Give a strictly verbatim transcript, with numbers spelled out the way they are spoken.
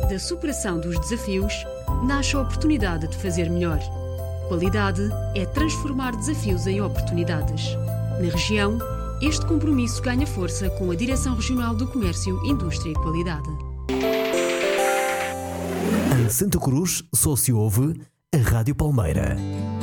Da superação dos desafios, nasce a oportunidade de fazer melhor. Qualidade é transformar desafios em oportunidades. Na região, este compromisso ganha força com a Direção Regional do Comércio, Indústria e Qualidade. Em Santa Cruz só se ouve a Rádio Palmeira.